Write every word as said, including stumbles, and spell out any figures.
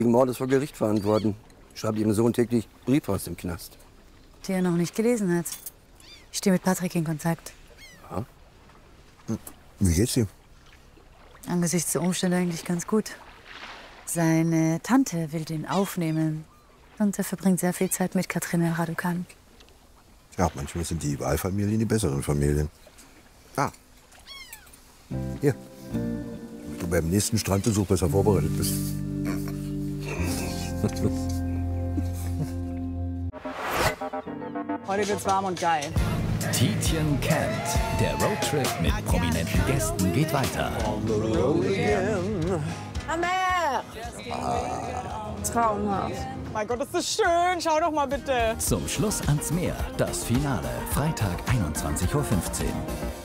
Wegen Mordes vor Gericht verantworten. Schreibt ihrem Sohn täglich Briefe aus dem Knast. Die er noch nicht gelesen hat. Ich stehe mit Patrick in Kontakt. Ja. Wie geht's ihm? Angesichts der Umstände eigentlich ganz gut. Seine Tante will den aufnehmen. Und er verbringt sehr viel Zeit mit Katrina Raducan. Ja, manchmal sind die Wahlfamilien die besseren Familien. Ah. Hier. Damit du beim nächsten Strandbesuch besser vorbereitet bist. Heute wird's warm und geil. Tietjen kennt. Der Roadtrip mit prominenten Gästen geht weiter. Hammer! Traumhaft. Mein Gott, ist das schön. Schau doch mal bitte. Zum Schluss ans Meer. Das Finale. Freitag einundzwanzig Uhr fünfzehn.